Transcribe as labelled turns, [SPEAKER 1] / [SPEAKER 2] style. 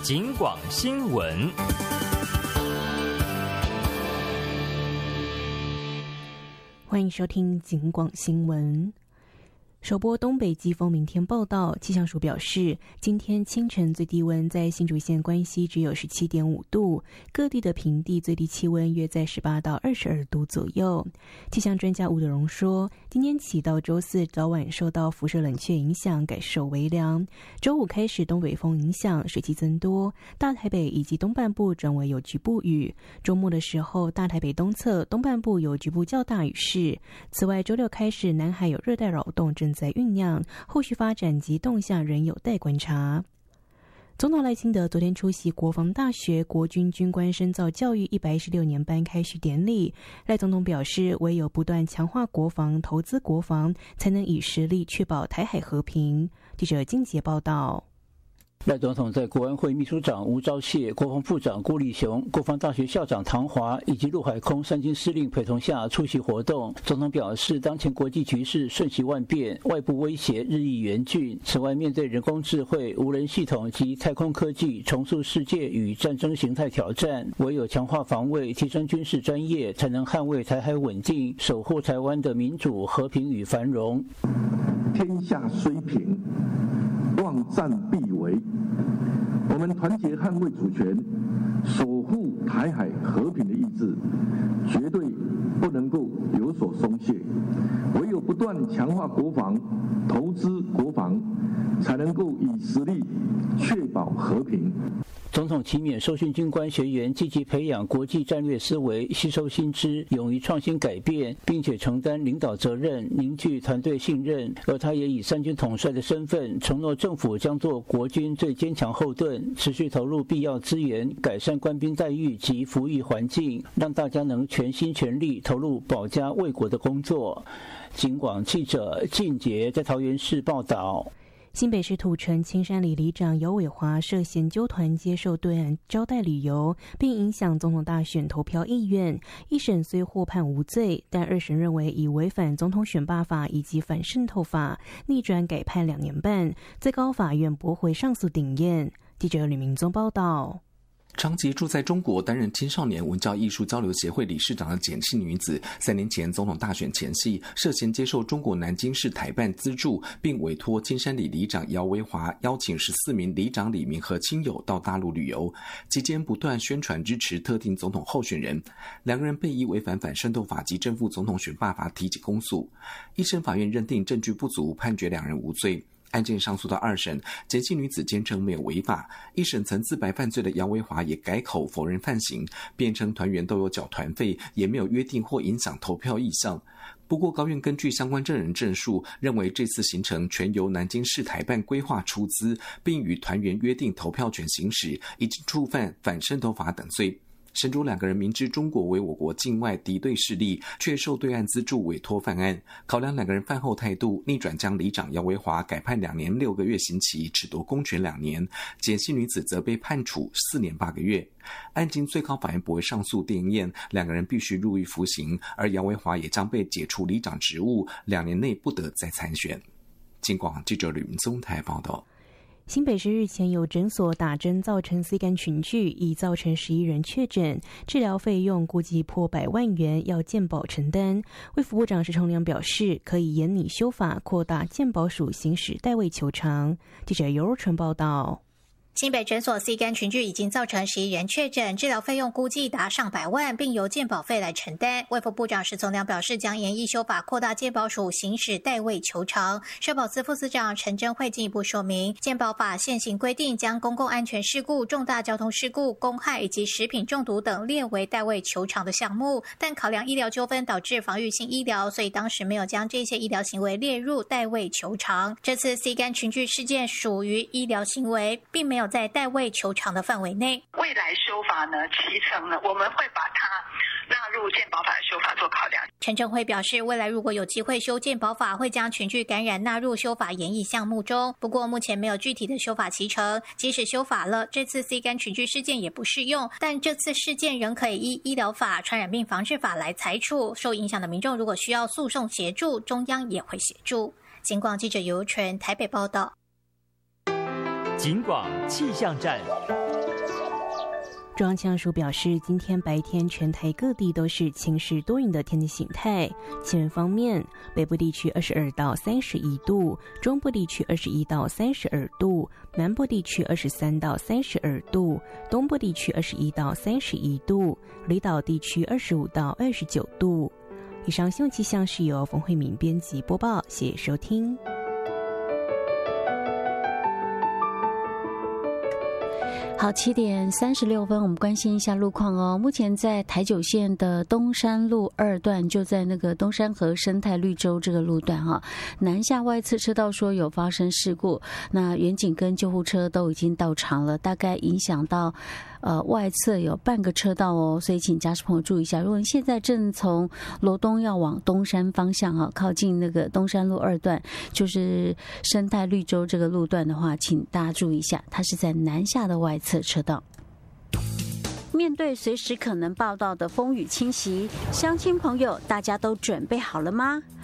[SPEAKER 1] 警广新闻。
[SPEAKER 2] 欢迎收听警广新闻。首波东北季风明天报道，气象署表示，今天清晨最低温在新竹县关西只有 17.5 度，各地的平地最低气温约在18到22度左右。气象专家吴德荣说，今天起到周四早晚受到辐射冷却影响，感受微凉。周五开始东北风影响，水汽增多，大台北以及东半部转为有局部雨。周末的时候，大台北东侧、东半部有局部较大雨势。此外，周六开始南海有热带扰动正在酝酿，后续发展及动向仍有待观察。总统赖清德昨天出席国防大学国军军官深造教育116年班开学典礼。赖总统表示，唯有不断强化国防、投资国防，才能以实力确保台海和平。记者金杰报道。
[SPEAKER 3] 赖总统在国安会秘书长吴钊燮、国防部长郭立雄、国防大学校长唐华以及陆海空三军司令陪同下出席活动。总统表示，当前国际局势瞬息万变，外部威胁日益严峻。此外，面对人工智慧、无人系统及太空科技重塑世界与战争形态挑战，唯有强化防卫、提升军事专业，才能捍卫台海稳定，守护台湾的民主、和平与繁荣。
[SPEAKER 4] 天下虽平，妄战必危。我们团结捍卫主权，守护台海和平的意志，绝对不能够有所松懈。唯有不断强化国防、投资国防，才能够以实力确保和平。
[SPEAKER 3] 总统期勉受训军官学员积极培养国际战略思维，吸收新知，勇于创新改变，并且承担领导责任，凝聚团队信任。而他也以三军统帅的身份，承诺政府将做国军最坚强后盾，持续投入必要资源，改善官兵待遇及服役环境，让大家能全心全力投入保家卫国的工作。警广记者靳杰在桃园市报道。
[SPEAKER 2] 新北市土城青山里里长姚伟华涉嫌纠团接受对岸招待旅游，并影响总统大选投票意愿。一审虽获判无罪，但二审认为已违反总统选罢法以及反渗透法，逆转改判2年半。最高法院驳回上诉顶验。记者吕明宗报道。
[SPEAKER 5] 长期住在中国担任青少年文教艺术交流协会理事长的简姓女子，3年前总统大选前夕涉嫌接受中国南京市台办资助，并委托青山里里长姚维华邀请14名里长里民和亲友到大陆旅游，期间不断宣传支持特定总统候选人。2个人被依违反反渗透法及正负总统选罢法提起公诉。一审法院认定证据不足，判决2人无罪。案件上诉到2审，简姓女子坚称没有违法。一审曾自白犯罪的姚维华也改口否认犯行，辩称团员都有缴团费，也没有约定或影响投票意向。不过高院根据相关证人证述，认为这次行程全由南京市台办规划出资，并与团员约定投票权行使，已经触犯反渗透法等罪。审主2个人明知中国为我国境外敌对势力，却受对岸资助委托犯案。考量2个人犯后态度，逆转将里长姚维华改判2年6个月刑期，褫夺公权2年。简姓女子则被判处4年8个月。案经最高法院驳回上诉定验，2个人必须入狱服刑，而姚维华也将被解除里长职务，2年内不得再参选。警广记者吕明宗台报道。
[SPEAKER 2] 新北市日前有诊所打针造成 C 肝群聚，已造成11人确诊，治疗费用估计破100万元，要健保承担。卫福部长石崇良表示，可以研拟修法，扩大健保署行使代位求偿。记者尤若纯报道。
[SPEAKER 6] 新北诊所 C 肝群聚已经造成11人确诊，治疗费用估计达上百万，并由健保费来承担。卫福部长石崇良表示，将研议修法，扩大健保署行使代位求偿。社保司副司长陈珍慧进一步说明，健保法现行规定，将公共安全事故、重大交通事故、公害以及食品中毒等列为代位求偿的项目，但考量医疗纠纷导致防御性医疗，所以当时没有将这些医疗行为列入代位求偿。这次 C 肝群聚事件属于医疗行为，并没有在代位求偿的范围内。
[SPEAKER 7] 未来修法呢，其成呢，我们会把它纳入健保法的修法做考量。
[SPEAKER 6] 陈正辉表示，未来如果有机会修健保法，会将群聚感染纳入修法研议项目中。不过目前没有具体的修法期程，即使修法了，这次 C 肝群聚事件也不适用，但这次事件仍可以依医疗法、传染病防治法来裁处。受影响的民众如果需要诉讼协助，中央也会协助。警广记者尤纯台北报道。
[SPEAKER 1] 警广气象站。
[SPEAKER 2] 中央气象署表示，今天白天全台各地都是晴时多云的天气形态。气温方面，北部地区22到31度，中部地区21到32度，南部地区23到32度，东部地区21到31度，离岛地区25到29度。以上新闻气象是由冯慧敏编辑播报，谢谢收听。
[SPEAKER 8] 好，7点36分，我们关心一下路况哦。目前在台九线的东山路2段，就在那个东山河生态绿洲这个路段哈，南下外侧车道说有发生事故，那远警跟救护车都已经到场了，大概影响到外侧有半个车道哦，所以请驾驶朋友注意一下。如果你现在正从罗东要往东山方向哈，靠近那个东山路2段，就是生态绿洲这个路段的话，请大家注意一下，它是在南下的外侧车道。面对随时可能报道的风雨侵袭，乡亲朋友，大家都准备好了吗？